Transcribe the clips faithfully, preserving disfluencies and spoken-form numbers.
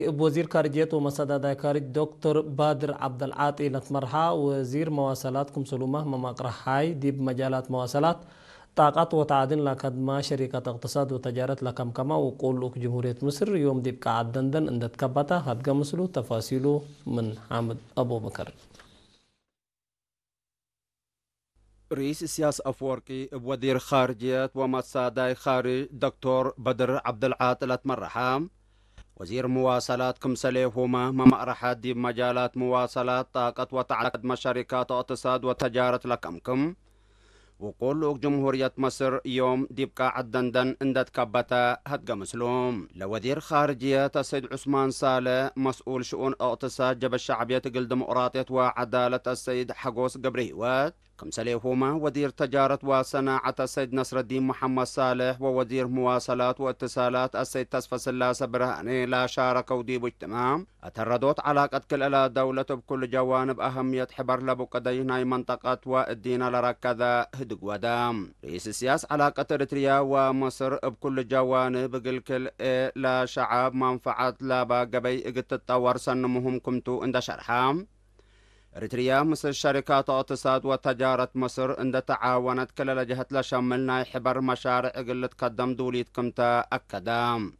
وزير خارجية ومصادر خارج دكتور بدر عبد العاطي لتمرحا وزير مواصلاتكم سلومه مماقرح هاي دي بمجالات مواصلات طاقات وتعادل لخدمة شركة اقتصاد وتجارة لكم كما وقول لك جمهورية مصر يوم دي بقى دندن اندت كبتا هدقى مسلو تفاصيله من حامد أبو بكر. رئيس السياسة أفورقي بوزير خارجية ومصادر خارج دكتور بدر عبد العاطي لتمرحا وزير مواصلات كمسليهما ممأرحات دي بمجالات مواصلات طاقة وتعدد شركات اقتصاد وتجارة لكمكم وقول جمهورية مصر يوم ديبكا عدندن اندت كبتا هدقى مسلوم لوزير خارجية السيد عثمان صالح مسؤول شؤون اقتصاد جبل الشعبية قل ديمقراطية وعدالة السيد حقوس قبريوات كمسليهما وزير تجارة وصناعة السيد نصر الدين محمد صالح ووزير مواصلات واتصالات السيد تصفى سلاسة برهاني لا شاركوا ديب اجتماع اتردوت علاقة كل الا دولة بكل جوانب اهمية حبر لبو قدينا منطقة والدين لركذا هدق ودام رئيس السياسة علاقة اريتريا ومصر بكل جوانب قل كل إيه لا شعب منفعة لابا قبي اقت تتطور سنمهم كمتو اند شرحام اريتريا مصر شركات اقتصاد وتجارة مصر اند تعاونت كل جهة لشملنا حبر مشاريع قل تقدم دوليت كمتا اكدام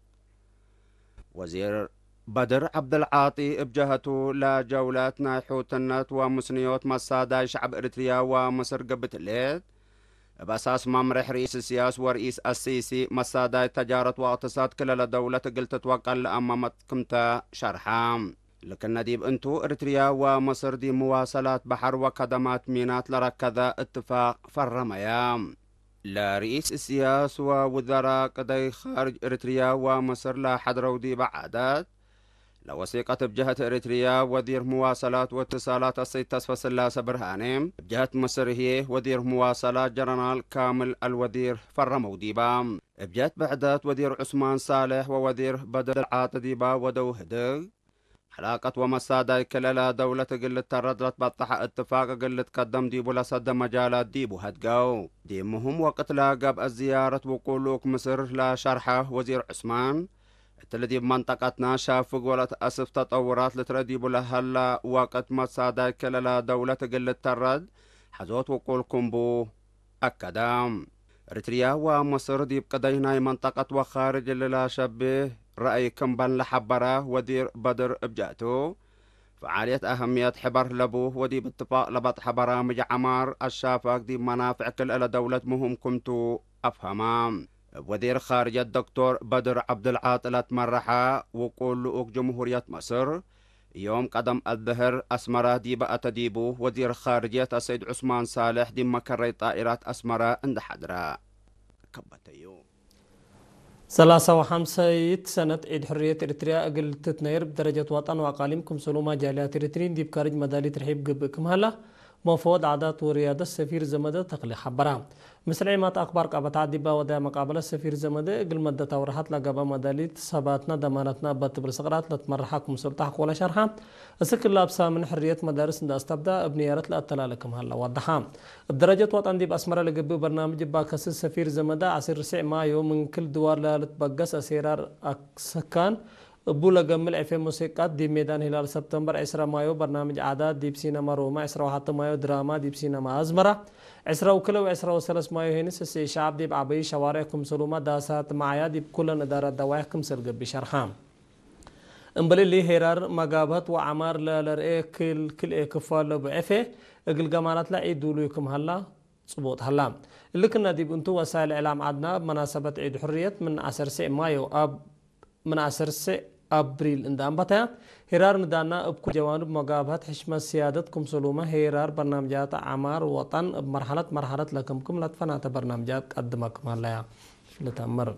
وزير بدر عبد العاطي بجهته لجولات نايحوتنت ومسنيوت مصاداي شعب اريتريا ومصر قبت الليل بأساس ممرح رئيس السياسة ورئيس السيسي مصاداي تجارة واقتصاد كل دولة قلت تتوقل أمامت كمتا شرحام لكن نديب انتو اريتريا ومصر دي مواصلات بحر وخدمات مينات لركذا اتفاق فرميام لرئيس السياسة ووزراء قضي خارج اريتريا ومصر لا حضروا دي بعدات لوثيقة بجهة اريتريا وزير مواصلات واتصالات السيد تصفى سلاسة برهانيم بجهة مصر هي وزير مواصلات جنرال كامل الوزير فرموا ديبام بجهة بعدات وزير عثمان صالح ووزير بدر العاطي ديبا ودو هدق حلاقة ومصادر كللا دولة قلت تردت بطح اتفاق قلت قدم ديبو لصد مجالات ديبو هدقو ديمهم وقت لاقب الزيارة وقولوك مصر لا شرحه وزير عثمان التلدي بمنطقتنا شافق ولا تأسف تطورات لترديبو لهلا وقت مصادر كللا دولة قلت ترد حزوت وقولكم بو أكدام اريتريا ومصر ديب قدينا منطقة وخارج اللي لا شبه رأي كمبان لحبره ودير بدر بجاتو فعالية أهمية حبر لبوه ودي باتفاق لبطح برامج عمار الشافق دي منافع كل إلى دولة مهم كنتو أفهمام وزير خارجية الدكتور بدر عبد العاطي لتمرحا وقول لؤك جمهورية مصر يوم قدم الظهر أسمرة دي بقى تديبو وزير خارجية السيد عثمان صالح دي مكري طائرات أسمرة عند حضرة كبتيو ثلاثة وخمسة سنة عيد حرية إريتريا أقل تتنير بدرجة وطن وأقاليمكم سلوما جاليات إريترين دي بكارج مدالي ترحيب قبكم هلا مفوض عادات وريادة السفير زمدة تقلي حبرا مثل عيمات أخبار قابت عدبا ودا مقابلة السفير زمدة قل مدة تورحات لقابا مدالي سباتنا دمانتنا باتبر سقرات لتمرحاكم سلطاح ولا شرحا السكر لابسا من حرية مدارس دا استبدا ابنيارت لأتلا لكم هلا وضحا الدرجة وطن دي بأسمرة لقبو برنامج باكس السفير زمدة عصير رسع مايو من كل دوار لتبقس أسيرار أكسكان بولا جمل عفوا موسيقات دي ميدان هلال سبتمبر عشرة مايو برنامج عادات دي بسينما روما عشرة وحتى مايو دراما دي بسينما أزمرة عشرة وكلو عشرة وثلاث مايو هنس السي شعب دي بعبي شوارعكم سلوما داسات معايا دي بكل ندارة دواحكم سرق بشرحام انبلي اللي هيرار مقابات وعمار لرئي كل كل ايه كفال بعفه اقل قمانات لا عيدولوكم هلا صبوت هلا اللي كنا دي بنتو وسائل اعلام عدنا بمناسبة عيد حرية من عشرة مايو اب من عشرة أبريل اندام بتا هيرار ندانا ابكو جوانب مقابات حشمة سيادتكم سلومة هيرار برنامجات عمار وطن بمرحلة مرحلة لكمكم لتفنات برنامجات قدمكم هلا لتمر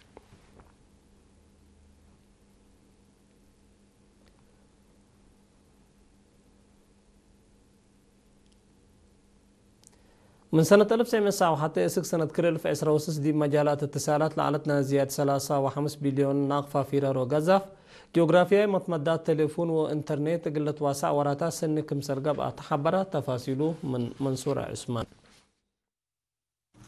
من سنة ألف وتسعمائة وتسعة وحتى إسك سنة كريل في عشرة وسس دي مجالات اتصالات لعلتنا زيادة ثلاثة وخمس بليون ناقفة فيرار وقذف جغرافيا متمدات تليفون وإنترنت قلت واسع وراتا سنكم سرقب أتحبرة تفاصيله من منصور عثمان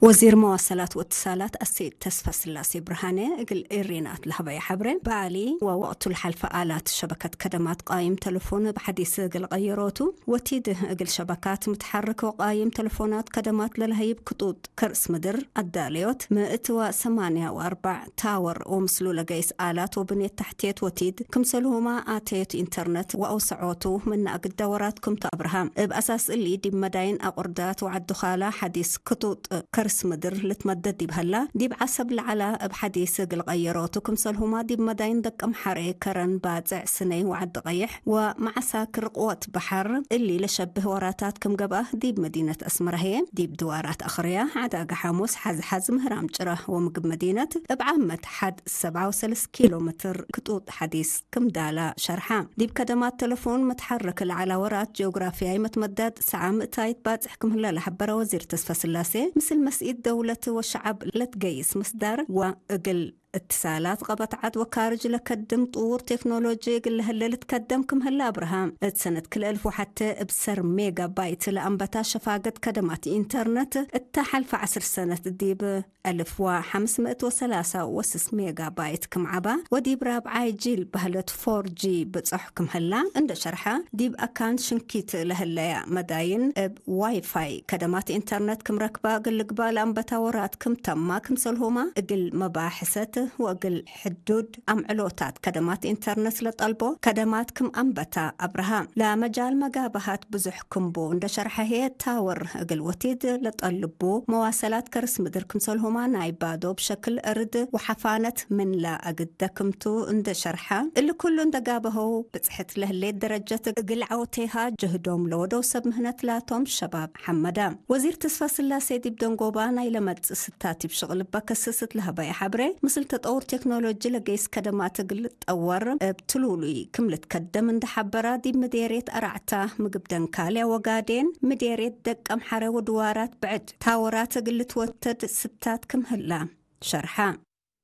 وزير مواصلات واتصالات السيد تسفى سلاسي برهانة قل إيرينات لهبايا حبرين بعلي ووقت الحلفة آلات شبكة كدمات قايم تلفون بحديث قل غيروتو وتيده قل شبكات متحركة وقايم تلفونات كدمات للهيب كطوط كرس مدر الداليوت مئة وثمانية وأربع تاور ومسلولة قيس آلات وبنية تحتيت وتيد كمسلهما آتيت إنترنت وأوسعوتو من أقل دوراتكم تأبرهام بأساس اللي دي مداين أقردات وعدخالة حديث كطوط كرس مدر لتمدد دي بهلا دي بعسب العلا بحديث قل غيروتو كمسلهما دي مداين دك أمحري كرن بازع سنة وعد غيح ومع ساكر قوات بحر اللي لشبه وراتات كم قباه دي بمدينة أسمرهين دي بدوارات أخرية عداق حاموس حز حز مهرام جره ومقب مدينة بعمة حد سبعة وثلاثين كيلومتر كتوط حديث كم دالا شرحان دي بكدمات تلفون متحرك العلاورات جغرافياي متمدد سعام تايت بازحكم هلا لحبرة وزير تسفى سلاسي مثل مسئيد دولة والشعب لتقيس مصدر وقل اتصالات قبط عد وكارج لكدم طور تكنولوجي قل هلا لتقدمكم هلا ابراهام سنة كل الف وحتى بسر ميجا بايت لأنبتا شفاقت كدمات انترنت التحل في عشر سنة ديب ألف وخمسمائة وثلاثة وستة ميجا بايت كم عبا وديب رابعاي جيل بهلت فور جي بتصحكم هلا عند شرحة ديب أكان شنكيت لهلا مداين واي فاي كدمات انترنت كم ركبا قل قبال أنبتا ورات كم تما كم سلهما قل مباحثة وقل حدود أم علوتات كدمات إنترنت لطلبو كدمات كم أنبتا أبراهام لا مجال مقابهات بزحكم بو عند شرحة هي تاور قل وتيد لطلبو مواصلات كرس مدركم سلهما نايبادو بشكل أرد وحفانت من لا أقدكمتو عند شرحة اللي كله عند قابهو بتحت له اللي درجة قل عوتيها جهدهم لودو سب مهنت لاتهم شباب حمدا وزير تسفى سلاسي دي بدون قوبانا إلى مد ستاتي بشغل بكسست لها باي حبري مثل تطور تكنولوجي لقيس كدمات قل تطور بتلولي كم تقدم عند حبرة دي مديريت أرعتا مقبدن كاليا وقادين مديريت دك أمحرة ودوارات بعد تاورات قل توتد ستات كم هلا شرحان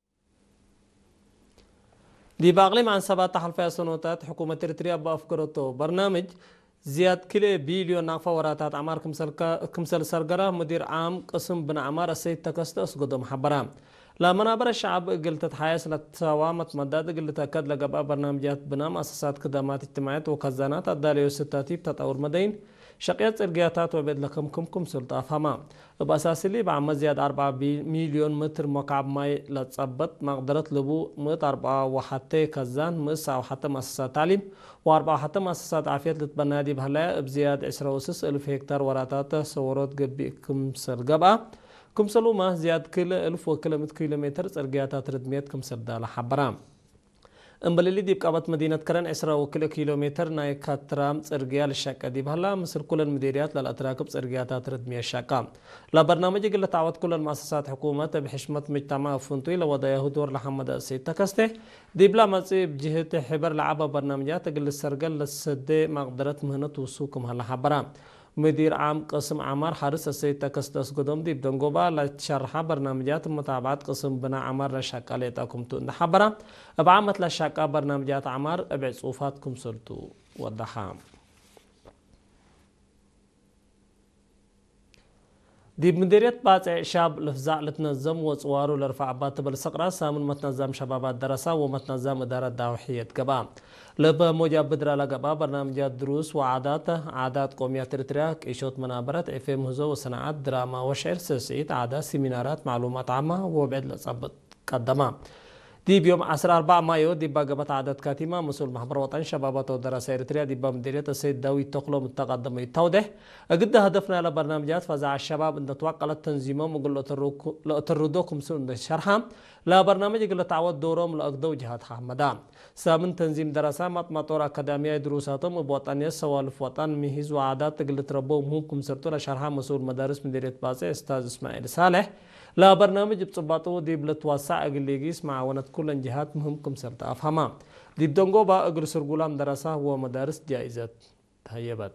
دي باقلي عن سبات حلفية سنوات حكومة إريتريا بأفكارته برنامج زياد كله بيليون نافع وراتات عمار كمسل كمسل سرقرة مدير عام قسم بن عمار السيد تكست أسقط محبرام لا منابر الشعب قلت تحايس لتوامت مداد قلت أكد لقبا برنامجات بنام أساسات خدمات اجتماعية وخزانات الداليو ستاتيب تطور مدين شقيات إرقياتات وبيد لكم كم كم سلطة أفهما بأساس اللي بعمل زياد أربعة مليون متر مكعب ماي لتصبت مقدرة لبو مت أربعة وحتى خزان مسا وحتى مؤسسات تعليم وأربعة حتى مؤسسات عافية لتبنادي بهلا بزياد عشرة وسس ألف هكتار وراتات صورات قبي كم سرقبا كم سلومة زياد كل ألف وكلمة كيلومتر سرقياتات ردميت كم سردالة حبرام امبللي ديب قابت مدينة كرن عشرة وكل كيلومتر ناي كاترام سرقيا للشاكة ديب هلا مصر كل المديريات للأتراكب سرقياتات ردمية الشاكة لا برنامج قل تعود كل المؤسسات حكومة بحشمة مجتمع فنطي لوضعيه دور لحمد السيد تكسته ديب لا مصيب جهة حبر لعبة برنامجات قل السرقل للسد مقدرة مهنة وسوكم هلا حبرام مدير عام قسم عمار حارس السيد تكستس قدم ديب دنقوبا لشرح برنامجات متابعات قسم بنا عمار لشاكا ليتاكم تون حبرا بعامت لشاكا برنامجات عمار ابع صوفاتكم سلطو والدحام ديب مديرية باتع شاب لفزاع لتنظم وصوارو لرفع بات بالسقرة سامن متنظم شبابات دراسة ومتنظم إدارة داوحية قبا لبا موجب بدرا لقبا برنامجات دروس وعادات عادات قوميات إريتريا إيشوت منابرات إفهم هزو وصناعات دراما وشعر سياسيات عادات سيمينارات معلومات عامة وبعد لصبت قدما دي بيوم عشرة أربعة مايو دي باقبت عادات كاتمة مسؤول محبر وطن شبابات ودراسة إريتريا دي بمديرية السيد داوي تقلو متقدم يتوضح قد هدفنا لبرنامجات فزع الشباب ان تتوقع للتنظيمهم وقل لأتردوكم سنة الشرحة لا برنامج قل تعود دورهم لأقضوا جهات حمدان سامن تنظيم دراسة مطمطور أكاديمية دروساتهم وبوطنية سوالف وطن مهيز وعادات قل تربوهم هم سرطور شرحة مسؤول مدارس مديرية باسي استاذ اسماعيل صالح لا برنامج بصباطو ديب لتوسع اقليقيس معاونة كل جهات مهمكم سرط أفهما ديب دنقو با اقر سرقولام دراسة ومدارس جائزة هيبت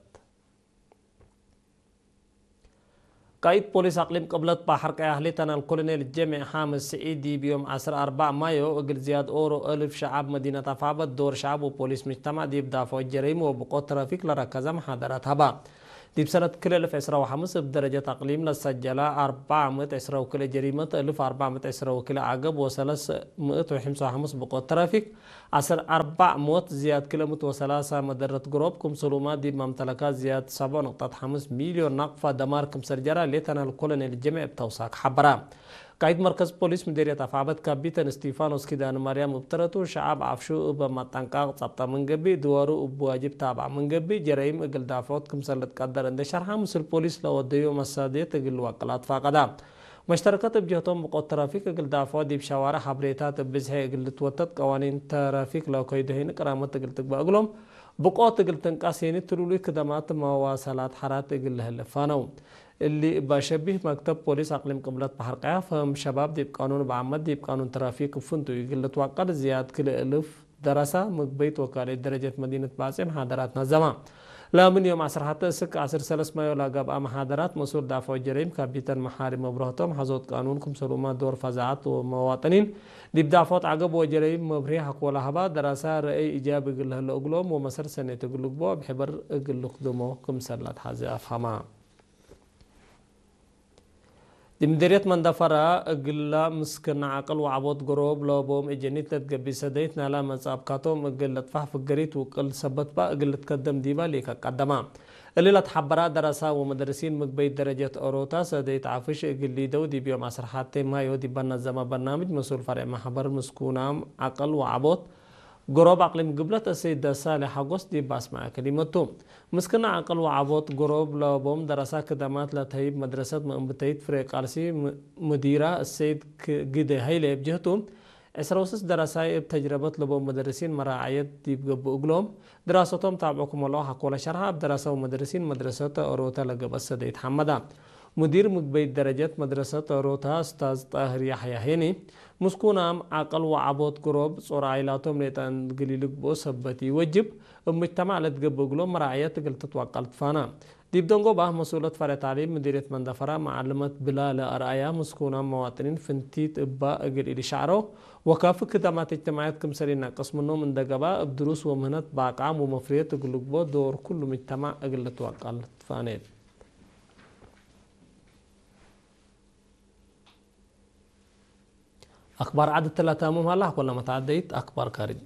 قائد بوليس أقليم قبلت بحركة أهلي تنال الكولونيل الجامع حامد سعيدي بيوم عشرة أربعة مايو أقل زياد أورو ألف شعب مدينة فابت دور شعب وبوليس مجتمع ديب دافع الجريمة وبقوة ترافيك لركزة محاضرات هبا دي بسنة كل ألف عشرة وخمس بدرجة تقليم لسجل أربعمائة عشرة وكل جريمة ألف أربعمائة عشرة وكل عقب وثلاثمائة وخمسة وخمسين بقوة ترافيك عشر أربعمائة زياد كيلومتر وثلاثة مدرة جروبكم سلومات دي ممتلكات زياد سبعة نقطة خمسة مليون نقفة دماركم سرجرة ليتنا الكل الجميع بتوساق حبرا قايد مركز بوليس مديرية أفعابت كابيتان ستيفانوس كيدان مريم ابترتو شعب عفشو بمطنقاق صبتا من قبي دوارو بواجب تابع من قبي جرائم اقل دافعوت كمسلت قدر اند شرحة مسل بوليس لو وديو مسادية تقل وقلات فاقدا مشتركات بجهتهم بقوة ترافيك اقل دافعوت دي بشوارع حبريتات بزهي اقل توتت قوانين ترافيك لو كيدهين قرامت اقل تقبع اقلهم بقوة اقل تنقاسيني ترولي كدمات مواصلات حرات اقل هلفانو اللي بشبه مكتب بوليس أقليم قبلة بحرقها فهم شباب دي بقانون بعمد دي بقانون ترافيك فنتو يقل توقع زياد كل ألف دراسة مقبيت وكالة درجة مدينة باسم حاضرات نظام لا من يوم عصر حتى سك عصر سلس ما يولا قاب أم حاضرات مسؤول دافع الجريم كابيتان محارم مبرهتهم حزوت قانونكم سلومات دور فزاعات ومواطنين دي بدافعات عقب وجريم مبريه حق ولا هبا دراسة رأي إيجاب يقل هالأقلوم ومسر سنة تقلق بو بحبر يقل قدمو كم سلات حازي أفهما دي مديرية مندفرة قلة مسكن عقل وعبوت قروب لو بوم اجنيت لتقبي سديت نالا مصابكاتهم قلة فح فقريت وقل سبت با قلة تقدم ديبا ليكا قدما اللي لا تحبرا دراسة ومدرسين مقبي درجة أوروتا سديت عفش قلي دو دي بيوم عصر حاتي ما يودي بنظم برنامج مسؤول فرع محبر مسكونام عقل وعبوت قروب أقليم قبلة السيد صالح أغسطس دي باسمع كلمته مسكنا عقل وعبوت قروب لبوم دراسة كدمات لتهيب مدرسة مأمبتيت فريق عرسي مديرة السيد قيدة هايلة بجهتهم اسروسس دراسة بتجربة لبوم مدرسين مراعية دي بقلوم دراستهم تابعكم الله حقولا شرحة بدراسة ومدرسين مدرسة أوروتا لقب السيد حمدا مدير مقبيت درجة مدرسة أوروتا أستاذ طاهر يحيى هيني مسكونام عقل وعبوت قروب صور عائلاتهم ليتان قليلك بو سبتي وجب المجتمع لتقب قلوم مراعية تقل تتوقل فانا ديب دونغو باه مسؤولة فرع تعليم مديرية مندفرة معلمة بلال أرأيا مسكونام مواطنين فنتيت إبا أقل إلي شعره وكافة خدمات اجتماعات كمسرين ناقص منهم من دقبا بدروس ومهنات باقعام ومفرية تقلق بو دور كل مجتمع أقل تتوقل فانين أخبار عدد ثلاثة أمم هلا ولا ما تعديت أخبار خارج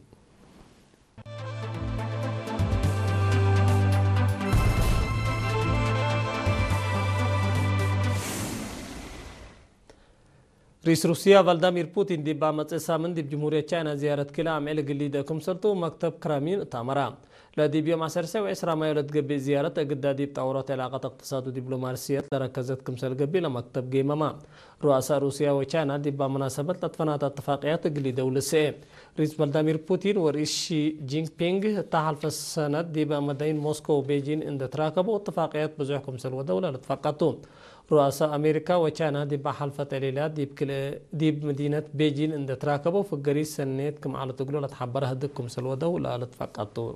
رئيس روسيا فلاديمير بوتين دي بامت اسامن دي بجمهورية تشاينا زيارة كلا عمل قليدة كمسرتو مكتب كرامين تامرا لدي بيوم عشر سوى عشرة ما يولد قبي زيارة قد دي بتعورات علاقة اقتصاد ودبلوماسية لركزت كمسر قبي لمكتب جيماما رؤساء روسيا وتشاينا دي بمناسبة لتفنات اتفاقيات قليدة ولسئة رئيس فلاديمير بوتين ورئيس شي جين بينغ تحالف السنة دي بمدين موسكو وبيجين اند تراكبوا اتفاقيات بزوح كمسر ودولة لتفاقاتهم رؤساء أمريكا وتشاينا دي بحلفة تليلات دي بكل دي بمدينة بيجين اند تراكبوا في الجريس سنيت كم على تقولوا لتحبرها دكم سلوى دولة لتفاقاتهم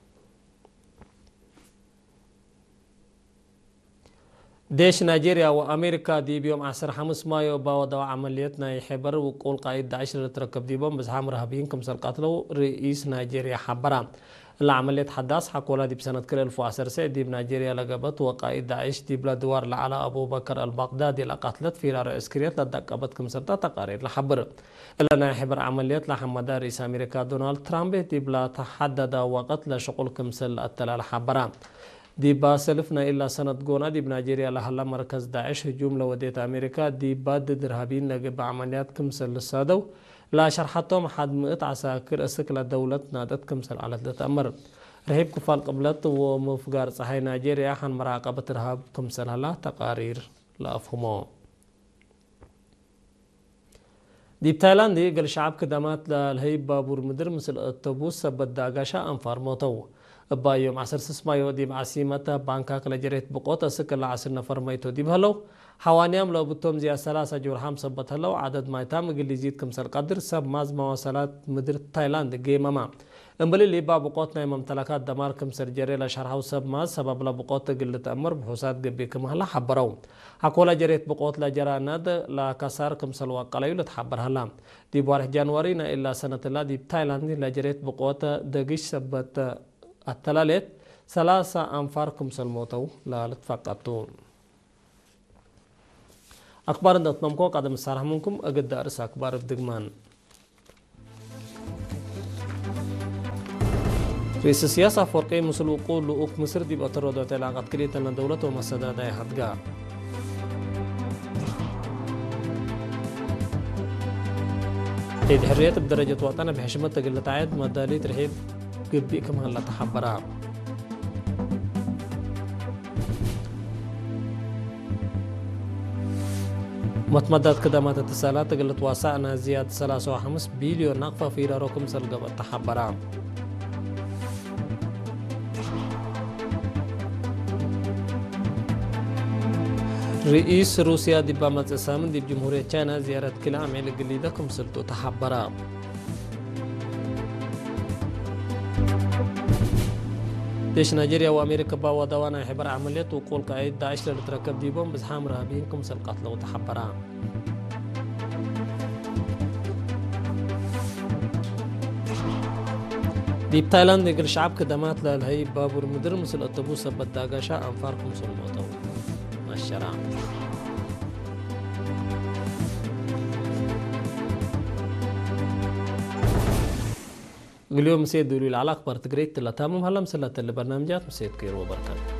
ديش نيجيريا وأمريكا دي بيوم عصر خمس مايو باودوا عمليتنا يحبر وقول قائد داعش اللي تركب دي بوم بس عام رهبين كمسر قتلوا رئيس نيجيريا حبرا العملية حداث حقولا دي بسنة كل ألف وعشر سعد دي بنيجيريا لقبت وقائد داعش دي بلا دوار لعلى أبو بكر البغدادي لقتلت في رأي عسكريات لدقبت كمسر تقارير لحبر إلا يحبر عمليات لحمد رئيس أمريكا دونالد ترامب دي بلا تحدد وقت لشغل كمسل التلال حبرا دي باسلفنا إلا سنة قونا دي بنيجيريا لحلا مركز داعش هجوم لوديت أمريكا دي باد درهبين لقب عمليات كمسل السادو لا شرحتهم حد مئة عساكر اسكلا دولة نادت كمسل على ذات أمر رهيب كفال قبلت ومفقار صحي نيجيريا حن مراقبة رهاب كمسل هلا تقارير لا أفهمه دي بتايلاند دي قل شعب كدامات للهيب بابور مدر مثل الطبوس سبت داقاشا أنفار موتو بايوم عصر سسمايو دي بعسيمة بانكاك لجريت بقوة سكل عصر نفر ميتو دي بهلو حوانيام لو بتوم زي ثلاثة جورحام سبت هلو عدد مايتام قل يزيد كمسر قدر سب ماز مواصلات مدر تايلاند جي ماما انبلي اللي با بقوتنا ممتلكات دمار كمسر جري لشرحو سب ماز سبب لبقوت قل تأمر بحوسات قبي كمهلا حبرو حقولا جريت بقوت لجراناد لكسار كمسل وقليو لتحبر هلا دي بوارح جانوارينا إلا سنة الله دي تايلاند لجريت بقوت دقيش سبت التلالت ثلاثة أنفاركم سلموتو لا لتفقطون أخبار نتنمكو قدم السارح منكم أقد أرس أخبار بدقمان رئيس السياسة فرقي مسل وقول لؤوك مصر دي بأتردوات علاقات كليتنا دولة ومسادة داي حدقا عيد حرية بدرجة وطنة بحشمة تقلت عيد مدالي ترحيب قبي كم هلا تحبرا متمدد خدمات اتصالات تقلت واسعنا زيادة ثلاثة وخمسين بليون نقفة في رقم سلقب التحبرا رئيس روسيا دبامة السامن دي بجمهورية تشاينا زيارة كلام على قليدكم سلطو تحبرا جيش نيجيريا وامريكا باوا دوانا حبر عمليات وقول قاعد داعش لتركب دي بوم بزحام رهابينكم سل قتل وتحبرا دي بتايلاند يقر شعب كدمات للهي بابور مدر مسل اتبوس بداقاشا انفاركم سل موتو الشرع اليوم مسيد دولي العلاقة بارتقريت تلا تامم هلا مسلات البرنامجات مسيد كير وبركاته